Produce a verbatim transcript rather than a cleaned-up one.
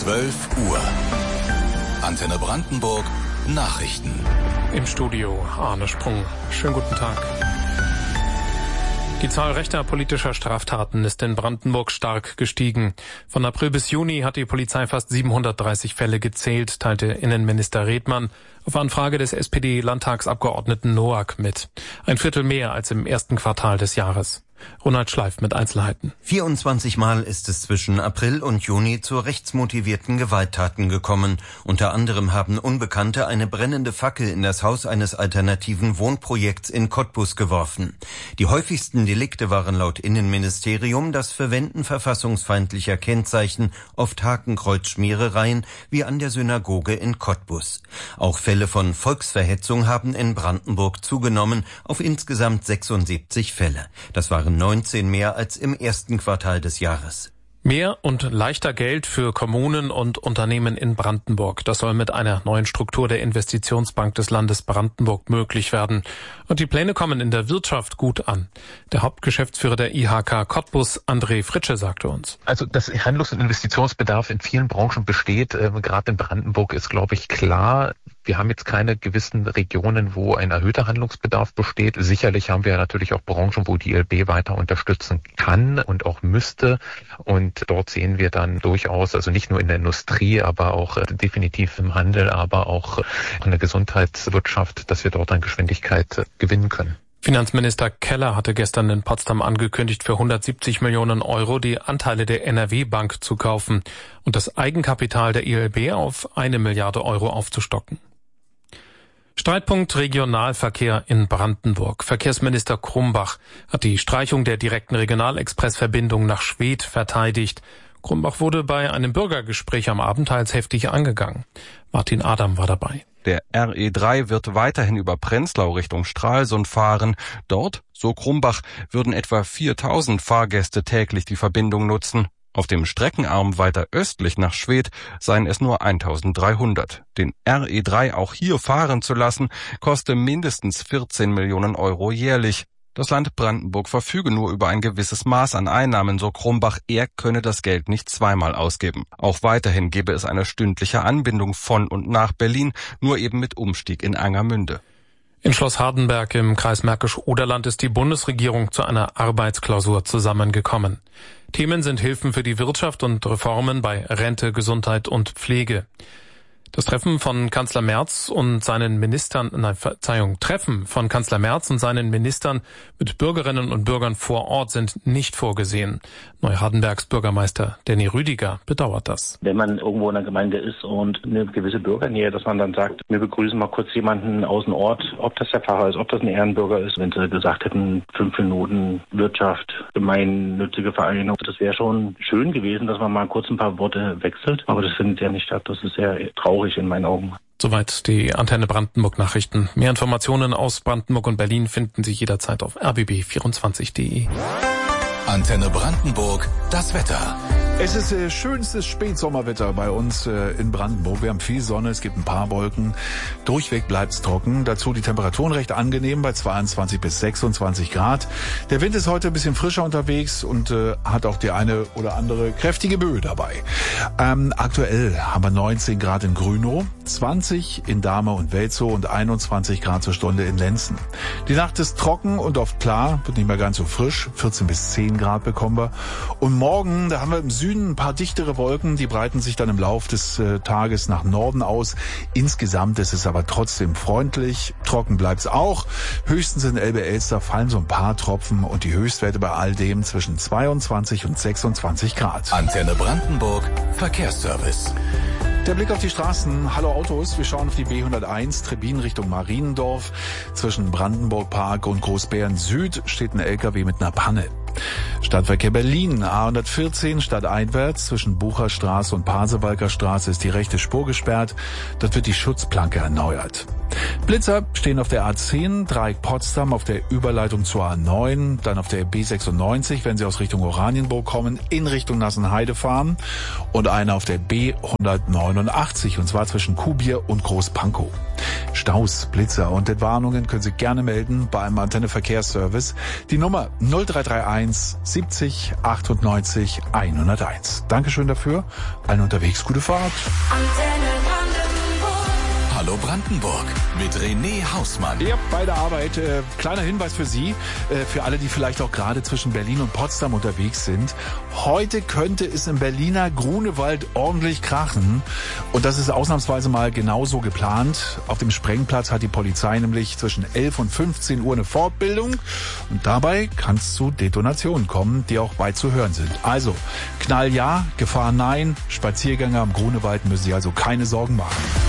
zwölf Uhr. Antenne Brandenburg Nachrichten. Im Studio Arne Sprung. Schönen guten Tag. Die Zahl rechter politischer Straftaten ist in Brandenburg stark gestiegen. Von April bis Juni hat die Polizei fast siebenhundertdreißig Fälle gezählt, teilte Innenminister Redmann auf Anfrage des S P D-Landtagsabgeordneten Noack mit. Ein Viertel mehr als im ersten Quartal des Jahres. Ronald Schleif mit Einzelheiten. vierundzwanzig Mal ist es zwischen April und Juni zu rechtsmotivierten Gewalttaten gekommen. Unter anderem haben Unbekannte eine brennende Fackel in das Haus eines alternativen Wohnprojekts in Cottbus geworfen. Die häufigsten Delikte waren laut Innenministerium das Verwenden verfassungsfeindlicher Kennzeichen, oft Hakenkreuzschmierereien wie an der Synagoge in Cottbus. Auch Fälle von Volksverhetzung haben in Brandenburg zugenommen auf insgesamt sechsundsiebzig Fälle. Das waren neunzehn mehr als im ersten Quartal des Jahres. Mehr und leichter Geld für Kommunen und Unternehmen in Brandenburg. Das soll mit einer neuen Struktur der Investitionsbank des Landes Brandenburg möglich werden. Und die Pläne kommen in der Wirtschaft gut an. Der Hauptgeschäftsführer der I H K Cottbus, André Fritsche, sagte uns: Also, dass Handlungs- und Investitionsbedarf in vielen Branchen besteht, äh, gerade in Brandenburg, ist, glaube ich, klar. Wir haben jetzt keine gewissen Regionen, wo ein erhöhter Handlungsbedarf besteht. Sicherlich haben wir natürlich auch Branchen, wo die I L B weiter unterstützen kann und auch müsste. Und dort sehen wir dann durchaus, also nicht nur in der Industrie, aber auch definitiv im Handel, aber auch in der Gesundheitswirtschaft, dass wir dort an Geschwindigkeit gewinnen können. Finanzminister Keller hatte gestern in Potsdam angekündigt, für hundertsiebzig Millionen Euro die Anteile der N R W-Bank zu kaufen und das Eigenkapital der I L B auf eine Milliarde Euro aufzustocken. Streitpunkt Regionalverkehr in Brandenburg. Verkehrsminister Krumbach hat die Streichung der direkten Regionalexpressverbindung nach Schwedt verteidigt. Krumbach wurde bei einem Bürgergespräch am Abend teils heftig angegangen. Martin Adam war dabei. Der R E drei wird weiterhin über Prenzlau Richtung Stralsund fahren. Dort, so Krumbach, würden etwa viertausend Fahrgäste täglich die Verbindung nutzen. Auf dem Streckenarm weiter östlich nach Schwedt seien es nur eintausenddreihundert. Den R E drei auch hier fahren zu lassen, koste mindestens vierzehn Millionen Euro jährlich. Das Land Brandenburg verfüge nur über ein gewisses Maß an Einnahmen, so Krumbach. Er könne das Geld nicht zweimal ausgeben. Auch weiterhin gebe es eine stündliche Anbindung von und nach Berlin, nur eben mit Umstieg in Angermünde. In Schloss Hardenberg im Kreis Märkisch-Oderland ist die Bundesregierung zu einer Arbeitsklausur zusammengekommen. Themen sind Hilfen für die Wirtschaft und Reformen bei Rente, Gesundheit und Pflege. Das Treffen von Kanzler Merz und seinen Ministern, nein, Verzeihung, Treffen von Kanzler Merz und seinen Ministern mit Bürgerinnen und Bürgern vor Ort sind nicht vorgesehen. Neuhardenbergs Bürgermeister Danny Rüdiger bedauert das. Wenn man irgendwo in einer Gemeinde ist und eine gewisse Bürgernähe, dass man dann sagt, wir begrüßen mal kurz jemanden aus dem Ort, ob das der Pfarrer ist, ob das ein Ehrenbürger ist. Wenn sie gesagt hätten, fünf Minuten Wirtschaft, gemeinnützige Vereine, das wäre schon schön gewesen, dass man mal kurz ein paar Worte wechselt. Aber das findet ja nicht statt. Das ist sehr traurig in meinen Augen. Soweit die Antenne Brandenburg Nachrichten. Mehr Informationen aus Brandenburg und Berlin finden Sie jederzeit auf r b b vierundzwanzig punkt d e. Antenne Brandenburg, das Wetter. Es ist äh, schönstes Spätsommerwetter bei uns äh, in Brandenburg. Wir haben viel Sonne, es gibt ein paar Wolken. Durchweg bleibt's trocken. Dazu die Temperaturen recht angenehm bei zweiundzwanzig bis sechsundzwanzig Grad. Der Wind ist heute ein bisschen frischer unterwegs und äh, hat auch die eine oder andere kräftige Böe dabei. Ähm, aktuell haben wir neunzehn Grad in Grünow, zwanzig in Dahme und Welzow und einundzwanzig Grad zur Stunde in Lenzen. Die Nacht ist trocken und oft klar, wird nicht mehr ganz so frisch. vierzehn bis zehn Grad bekommen wir. Und morgen, da haben wir im Süden ein paar dichtere Wolken, die breiten sich dann im Lauf des äh, Tages nach Norden aus. Insgesamt ist es aber trotzdem freundlich. Trocken bleibt's auch. Höchstens in Elbe-Elster fallen so ein paar Tropfen und die Höchstwerte bei all dem zwischen zweiundzwanzig und sechsundzwanzig Grad. Antenne Brandenburg, Verkehrsservice. Der Blick auf die Straßen. Hallo Autos. Wir schauen auf die B hunderteins, Trebin Richtung Mariendorf. Zwischen Brandenburg Park und Großbären Süd steht ein L K W mit einer Panne. Stadtverkehr Berlin, A hundertvierzehn stadteinwärts zwischen Bucherstraße und Pasewalker Straße ist die rechte Spur gesperrt. Dort wird die Schutzplanke erneuert. Blitzer stehen auf der A zehn, Dreieck Potsdam auf der Überleitung zur A neun, dann auf der B sechsundneunzig, wenn Sie aus Richtung Oranienburg kommen, in Richtung Nassenheide fahren und einer auf der B hundertneunundachtzig, und zwar zwischen Kuhbier und Großpankow. Staus, Blitzer und Entwarnungen können Sie gerne melden bei einem Antenne-Verkehrsservice. Die Nummer null drei drei eins siebzig achtundneunzig hunderteins. Dankeschön dafür. Allen unterwegs gute Fahrt. Antenne Brandenburg. Hallo Brandenburg mit René Hausmann. Ja, bei der Arbeit. Äh, kleiner Hinweis für Sie, äh, für alle, die vielleicht auch gerade zwischen Berlin und Potsdam unterwegs sind. Heute könnte es im Berliner Grunewald ordentlich krachen. Und das ist ausnahmsweise mal genauso geplant. Auf dem Sprengplatz hat die Polizei nämlich zwischen elf und fünfzehn Uhr eine Fortbildung. Und dabei kann es zu Detonationen kommen, die auch weit zu hören sind. Also, Knall ja, Gefahr nein. Spaziergänger am Grunewald müssen sich also keine Sorgen machen.